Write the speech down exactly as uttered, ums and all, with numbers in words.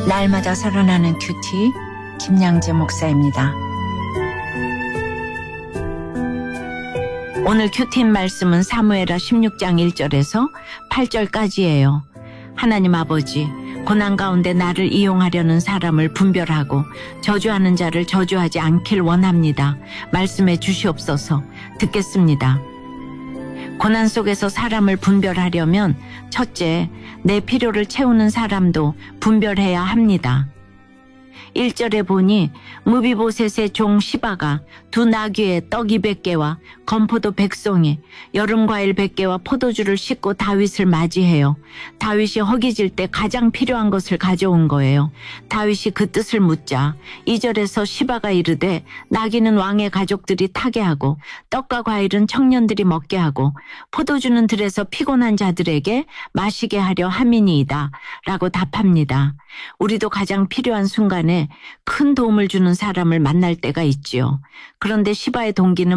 날마다 살아나는 큐티 김양재 목사입니다. 오늘 큐티 말씀은 사무엘하 십육 장 일 절에서 팔 절까지예요. 하나님 아버지, 고난 가운데 나를 이용하려는 사람을 분별하고 저주하는 자를 저주하지 않길 원합니다. 말씀해 주시옵소서. 듣겠습니다. 고난 속에서 사람을 분별하려면 첫째, 내 필요를 채우는 사람도 분별해야 합니다. 일 절에 보니 무비보셋의 종 시바가 두 나귀에 떡 이백 개와 건포도 백 송이, 여름과일 백 개와 포도주를 싣고 다윗을 맞이해요. 다윗이 허기질 때 가장 필요한 것을 가져온 거예요. 다윗이 그 뜻을 묻자 이 절에서 시바가 이르되 나귀는 왕의 가족들이 타게 하고 떡과 과일은 청년들이 먹게 하고 포도주는 들에서 피곤한 자들에게 마시게 하려 함이니이다 라고 답합니다. 우리도 가장 필요한 순간에 큰 도움을 주는 사람을 만날 때가 있지요. 그런데 시바의 동기는